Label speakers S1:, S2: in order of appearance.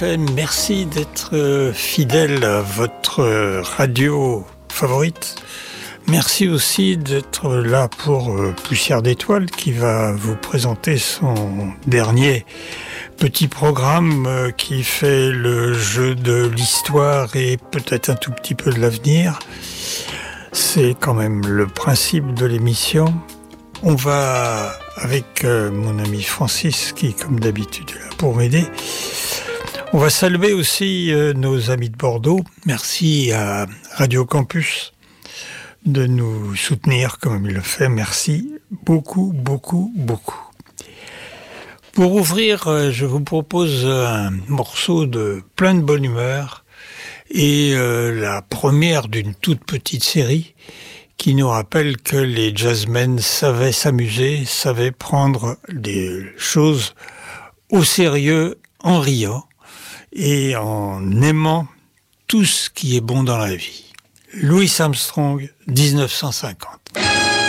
S1: Merci d'être fidèle à votre radio favorite. Merci aussi d'être là pour Poussière d'étoiles qui va vous présenter son dernier petit programme qui fait le jeu de l'histoire et peut-être un tout petit peu de l'avenir. C'est quand même le principe de l'émission. On va, avec mon ami Francis, qui comme d'habitude est là pour m'aider, on va saluer aussi nos amis de Bordeaux. Merci à Radio Campus de nous soutenir comme il le fait. Merci beaucoup, beaucoup, beaucoup. Pour ouvrir, je vous propose un morceau de plein de bonne humeur et la première d'une toute petite série qui nous rappelle que les jazzmen savaient s'amuser, savaient prendre des choses au sérieux en riant et en aimant tout ce qui est bon dans la vie. Louis Armstrong, 1950.